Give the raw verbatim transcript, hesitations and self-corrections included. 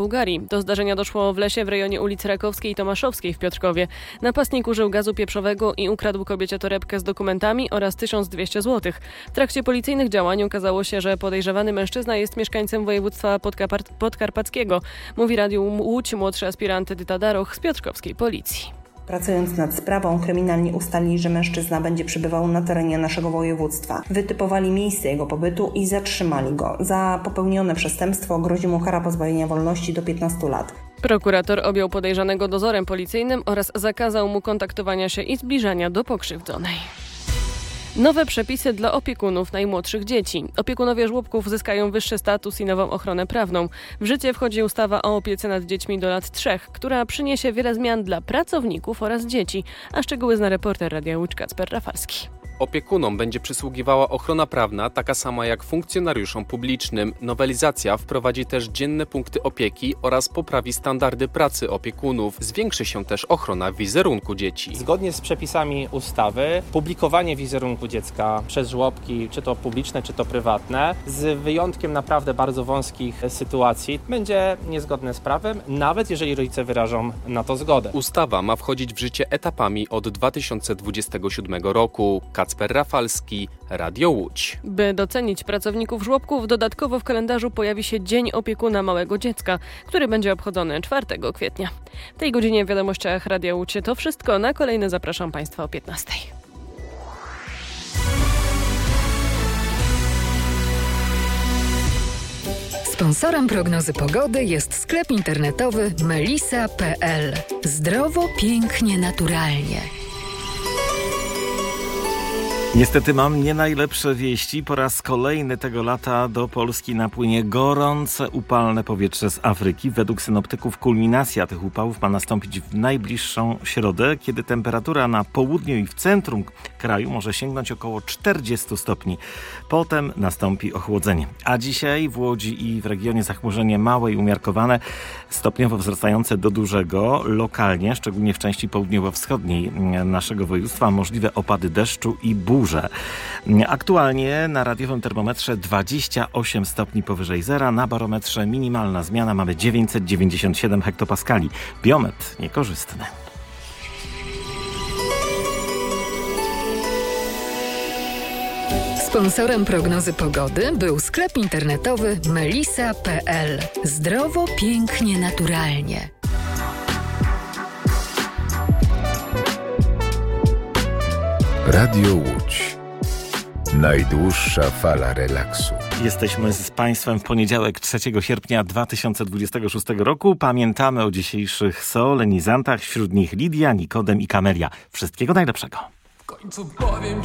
Bułgarii. Do zdarzenia doszło w lesie w rejonie ulicy Rakowskiej i Tomaszowskiej w Piotrkowie. Napastnik użył gazu pieprzowego i ukradł kobiecie torebkę z dokumentami oraz tysiąc dwieście złotych. W trakcie policyjnych działań okazało się, że podejrzewany mężczyzna jest mieszkańcem województwa podkapar- podkarpackiego. Mówi Radiu Łódź młodszy aspirant Edyta Daroch z piotrkowskiej policji. Pracując nad sprawą, kryminalni ustalili, że mężczyzna będzie przebywał na terenie naszego województwa. Wytypowali miejsce jego pobytu i zatrzymali go. Za popełnione przestępstwo grozi mu kara pozbawienia wolności do piętnastu lat. Prokurator objął podejrzanego dozorem policyjnym oraz zakazał mu kontaktowania się i zbliżania do pokrzywdzonej. Nowe przepisy dla opiekunów najmłodszych dzieci. Opiekunowie żłobków zyskają wyższy status i nową ochronę prawną. W życie wchodzi ustawa o opiece nad dziećmi do lat trzech, która przyniesie wiele zmian dla pracowników oraz dzieci. A szczegóły zna reporter Radia Łódź Kacper Rafalski. Opiekunom będzie przysługiwała ochrona prawna, taka sama jak funkcjonariuszom publicznym. Nowelizacja wprowadzi też dzienne punkty opieki oraz poprawi standardy pracy opiekunów. Zwiększy się też ochrona wizerunku dzieci. Zgodnie z przepisami ustawy, publikowanie wizerunku dziecka przez żłobki, czy to publiczne, czy to prywatne, z wyjątkiem naprawdę bardzo wąskich sytuacji, będzie niezgodne z prawem, nawet jeżeli rodzice wyrażą na to zgodę. Ustawa ma wchodzić w życie etapami od dwa tysiące dwudziestego siódmego roku. Kacper Rafalski, Radio Łódź. By docenić pracowników żłobków, dodatkowo w kalendarzu pojawi się Dzień Opiekuna Małego Dziecka, który będzie obchodzony czwartego kwietnia. W tej godzinie w wiadomościach Radia Łódź to wszystko. Na kolejne zapraszam Państwa o piętnastej. Sponsorem prognozy pogody jest sklep internetowy melisa kropka pe el. Zdrowo, pięknie, naturalnie. Niestety mam nie najlepsze wieści. Po raz kolejny tego lata do Polski napłynie gorące, upalne powietrze z Afryki. Według synoptyków kulminacja tych upałów ma nastąpić w najbliższą środę, kiedy temperatura na południu i w centrum kraju może sięgnąć około czterdziestu stopni. Potem nastąpi ochłodzenie. A dzisiaj w Łodzi i w regionie zachmurzenie małe i umiarkowane, stopniowo wzrastające do dużego. Lokalnie, szczególnie w części południowo-wschodniej naszego województwa, możliwe opady deszczu i burz. Aktualnie na radiowym termometrze dwadzieścia osiem stopni powyżej zera, na barometrze minimalna zmiana mamy dziewięćset dziewięćdziesiąt siedem hektopaskali. Biometr niekorzystny. Sponsorem prognozy pogody był sklep internetowy melisa kropka pe el. Zdrowo, pięknie, naturalnie. Radio Łódź. Najdłuższa fala relaksu. Jesteśmy z Państwem w poniedziałek trzeciego sierpnia dwa tysiące dwudziestego szóstego roku. Pamiętamy o dzisiejszych solenizantach, wśród nich Lidia, Nikodem i Kamelia. Wszystkiego najlepszego. W końcu powiem